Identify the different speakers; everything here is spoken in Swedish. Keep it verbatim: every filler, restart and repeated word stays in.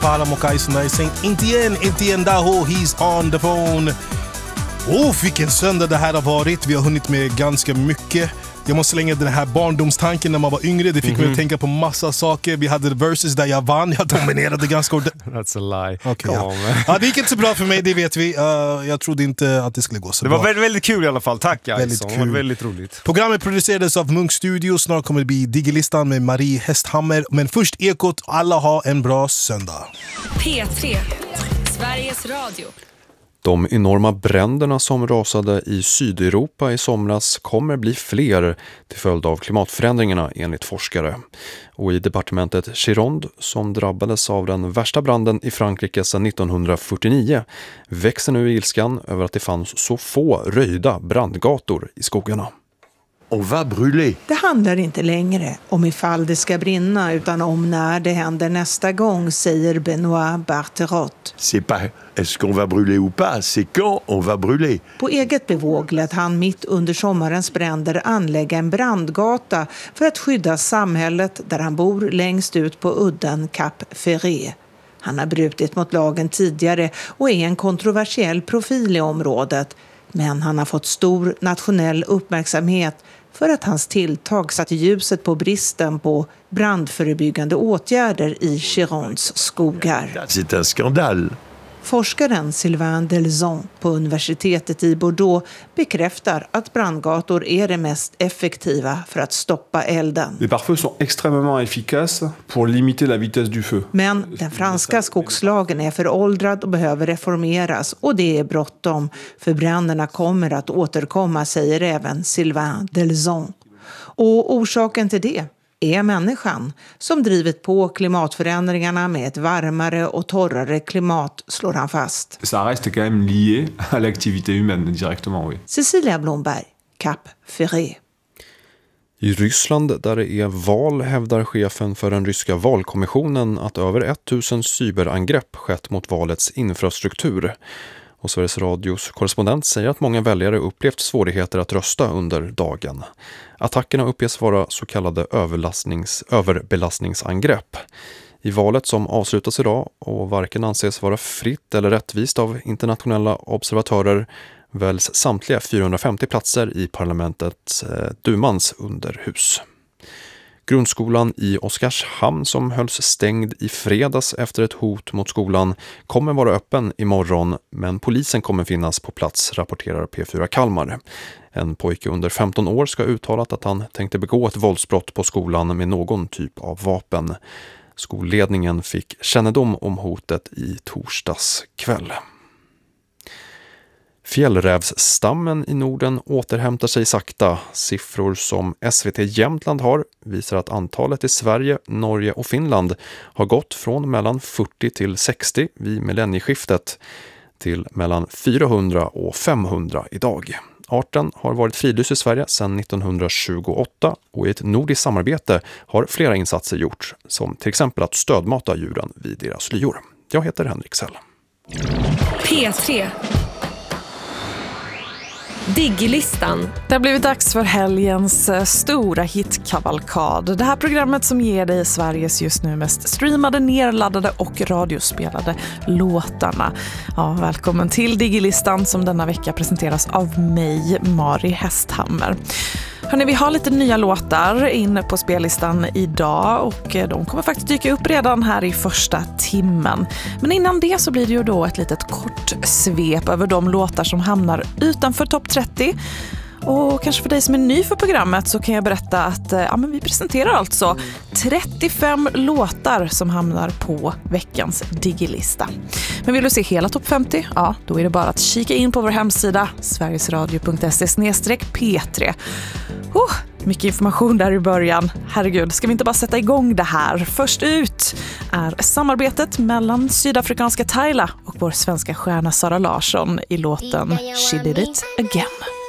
Speaker 1: Para Mokaisona is saying Intien, Intien Daho, he's on the phone. Oh, vilken söndag det här har varit. Vi har hunnit med ganska mycket. Jag måste slänga den här barndomstanken när man var yngre. Det fick mm-hmm. mig att tänka på massa saker. Vi hade verses där jag vann. Jag dominerade ganska ordentligt.
Speaker 2: That's a lie.
Speaker 1: Okay, ja. ja, det gick inte så bra för mig, det vet vi. Uh, jag trodde inte att det skulle gå så
Speaker 2: det
Speaker 1: bra.
Speaker 2: Det var väldigt, väldigt kul i alla fall. Tack,
Speaker 1: väldigt
Speaker 2: kul. Det var väldigt roligt.
Speaker 1: Programmet producerades av Munk Studio. Snart kommer det bli Digilistan med Marie Hästhammer. Men först Ekot. Alla har en bra söndag.
Speaker 3: P tre. Sveriges Radio.
Speaker 4: De enorma bränderna som rasade i Sydeuropa i somras kommer bli fler till följd av klimatförändringarna enligt forskare. Och i departementet Gironde, som drabbades av den värsta branden i Frankrike sedan nittonhundrafyrtionio, växer nu ilskan över att det fanns så få röjda brandgator i skogarna.
Speaker 5: On va brûler.
Speaker 6: Det handlar inte längre om ifall det ska brinna utan om när det händer nästa gång, säger Benoît Barterot.
Speaker 5: C'est pas est-ce qu'on va brûler ou pas, c'est quand on va brûler.
Speaker 6: På eget bevåg lät han mitt under sommarens bränder anlägga en brandgata för att skydda samhället där han bor längst ut på udden Cap Ferret. Han har brutit mot lagen tidigare och är en kontroversiell profil i området. Men han har fått stor nationell uppmärksamhet för att hans tilltag satt ljuset på bristen på brandförebyggande åtgärder i Girondes skogar.
Speaker 5: C'est un scandale.
Speaker 6: Forskaren Sylvain Delzon på universitetet i Bordeaux bekräftar att brandgator är det mest effektiva för att stoppa elden.
Speaker 7: Les pare-feux sont extrêmement efficaces pour limiter la vitesse du feu.
Speaker 6: Men den franska skogslagen är föråldrad och behöver reformeras, och det är bråttom, för bränderna kommer att återkomma, säger även Sylvain Delzon. Och orsaken till det är människan som drivit på klimatförändringarna med ett varmare och torrare klimat, slår han fast.
Speaker 7: Ça reste quand même lié à l'activité humaine directement, oui.
Speaker 6: Cecilia Blomberg, Cap Ferret.
Speaker 4: I Ryssland, där det är val, hävdar chefen för den ryska valkommissionen att över tusen cyberangrepp skett mot valets infrastruktur. Och Sveriges Radios korrespondent säger att många väljare upplevt svårigheter att rösta under dagen. Attackerna uppges vara så kallade överlastnings, överbelastningsangrepp. I valet som avslutas idag och varken anses vara fritt eller rättvist av internationella observatörer väljs samtliga fyrahundrafemtio platser i parlamentets eh, Dumans underhus. Grundskolan i Oskarshamn, som hölls stängd i fredags efter ett hot mot skolan, kommer vara öppen imorgon, men polisen kommer finnas på plats, rapporterar P fyra Kalmar. En pojke under femton år ska uttalat att han tänkte begå ett våldsbrott på skolan med någon typ av vapen. Skolledningen fick kännedom om hotet i torsdags kväll. Fjällrävsstammen i Norden återhämtar sig sakta. Siffror som S V T Jämtland har visar att antalet i Sverige, Norge och Finland har gått från mellan fyrtio till sextio vid millennieskiftet till mellan fyrahundra och femhundra idag. Arten har varit fridlyst i Sverige sedan nittonhundratjugoåtta och i ett nordiskt samarbete har flera insatser gjorts, som till exempel att stödmata djuren vid deras lyor. Jag heter Henrik Sell.
Speaker 3: P tre. Digilistan.
Speaker 8: Det har blivit dags för helgens stora hitkavalkad. Det här programmet som ger dig Sveriges just nu mest streamade, nerladdade och radiospelade låtarna. Ja, välkommen till Digilistan som denna vecka presenteras av mig, Marie Hästhammer. Hörrni, vi har lite nya låtar inne på spellistan idag och de kommer faktiskt dyka upp redan här i första timmen. Men innan det så blir det ju då ett litet kort svep över de låtar som hamnar utanför topp trettio. Och kanske för dig som är ny för programmet så kan jag berätta att ja, men vi presenterar alltså trettiofem låtar som hamnar på veckans digilista. Men vill du se hela topp femtio? Ja, då är det bara att kika in på vår hemsida sverigesradio punkt se slash p tre. Oh, mycket information där i början. Herregud, ska vi inte bara sätta igång det här? Först ut är samarbetet mellan sydafrikanska Tyla och vår svenska stjärna Sara Larsson i låten She Did It Again.